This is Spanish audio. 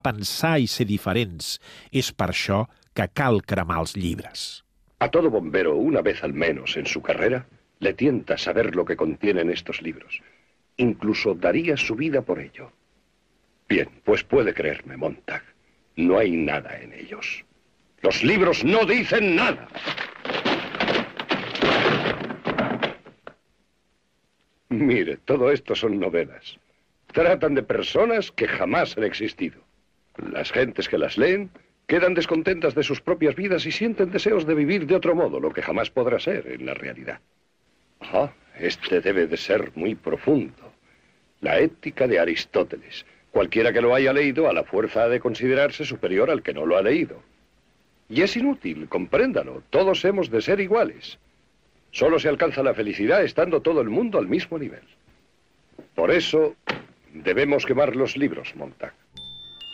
pensar i ser diferents. És per això que cal cremar els llibres. A todo bombero, una vez al menos en su carrera, le tienta saber lo que contienen estos libros. Incluso daría su vida por ello. Bien, pues puede creerme, Montag. No hay nada en ellos. Los libros no dicen nada. Mire, todo esto son novelas. Tratan de personas que jamás han existido. Las gentes que las leen quedan descontentas de sus propias vidas y sienten deseos de vivir de otro modo, lo que jamás podrá ser en la realidad. Este debe de ser muy profundo. La ética de Aristóteles. Cualquiera que lo haya leído, a la fuerza ha de considerarse superior al que no lo ha leído. Y es inútil, compréndalo. Todos hemos de ser iguales. Solo se alcanza la felicidad estando todo el mundo al mismo nivel. Por eso, debemos quemar los libros, Montag.